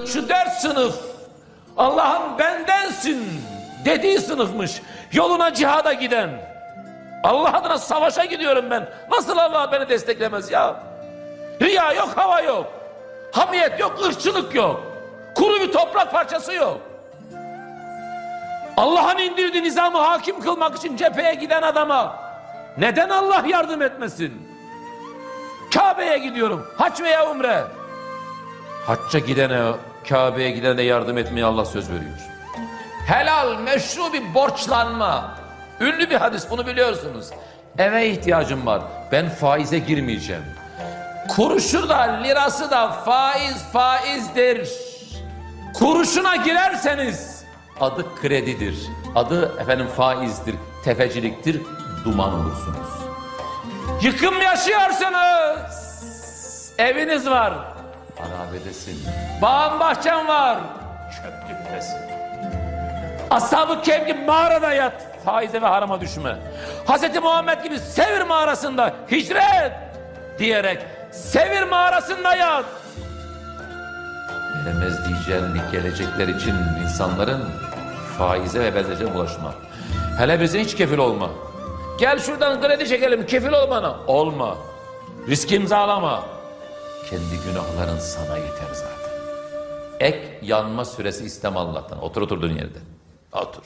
şu 4 sınıf Allah'ım bendensin dediği sınıfmış. Yoluna cihada giden. Allah adına savaşa gidiyorum ben. Nasıl Allah beni desteklemez ya? Riya yok, hava yok. Hamiyet yok, ırkçılık yok. Kuru bir toprak parçası yok. Allah'ın indirdiği nizamı hakim kılmak için cepheye giden adama neden Allah yardım etmesin? Kabe'ye gidiyorum. Hac veya umre. Hacca gidene, Kabe'ye gidene yardım etmeye Allah söz veriyor. Helal, meşru bir borçlanma. Ünlü bir hadis, bunu biliyorsunuz. Eve ihtiyacım var. Ben faize girmeyeceğim. Kuruşu da lirası da faizdir. Kuruşuna girerseniz adı kredidir. Adı faizdir, tefeciliktir, duman olursunuz. Yıkım yaşıyorsunuz. Eviniz var. Harabedesin. Bağın bahçen var. Çöplüktesin. Ashab-ı Kehf gibi mağarada yat. Faize ve harama düşme. Hz. Muhammed gibi Sevir mağarasında hicret diyerek Sevir mağarasında yat. Gelemez diyeceğin gelecekler için insanların faize ve benzeri bulaşma. Hele bize hiç kefil olma. Gel şuradan kredi çekelim, kefil ol bana. Olma. Risk imzalama. Kendi günahların sana yeter zaten. Ek yanma süresi isteme Allah'tan. Otur oturduğun yerde. Otur.